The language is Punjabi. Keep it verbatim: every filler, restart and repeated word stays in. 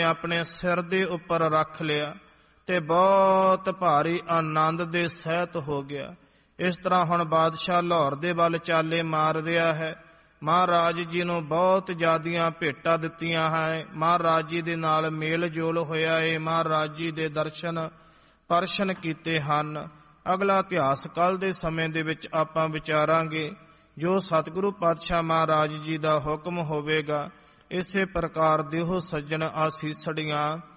ਆਪਣੇ ਸਿਰ ਦੇ ਉੱਪਰ ਰੱਖ ਲਿਆ ਤੇ ਬਹੁਤ ਭਾਰੀ ਆਨੰਦ ਦੇ ਸਹਿਤ ਹੋ ਗਿਆ। ਇਸ ਤਰ੍ਹਾਂ ਹੁਣ ਬਾਦਸ਼ਾਹ ਲਾਹੌਰ ਦੇ ਵੱਲ ਚਾਲੇ ਮਾਰ ਰਿਹਾ ਹੈ। ਮਹਾਰਾਜ ਜੀ ਨੂੰ ਬਹੁਤ ਜ਼ਿਆਦੀਆਂ ਭੇਟਾਂ ਦਿੱਤੀਆਂ ਹੈ। ਮਹਾਰਾਜ ਜੀ ਦੇ ਨਾਲ ਮੇਲ ਜੋਲ ਹੋਇਆ ਹੈ। ਮਹਾਰਾਜ ਜੀ ਦੇ ਦਰਸ਼ਨ ਪਰਸ਼ਨ ਕੀਤੇ ਹਨ। ਅਗਲਾ ਇਤਿਹਾਸ ਕੱਲ ਦੇ ਸਮੇਂ ਦੇ ਵਿੱਚ ਆਪਾਂ ਵਿਚਾਰਾਂਗੇ। ਜੋ ਸਤਿਗੁਰੂ ਪਾਤਸ਼ਾਹ ਮਹਾਰਾਜ ਜੀ ਦਾ ਹੁਕਮ ਹੋਵੇਗਾ, ਇਸੇ ਪ੍ਰਕਾਰ ਦਿਓ ਸੱਜਣ ਆਸੀਸੜੀਆਂ।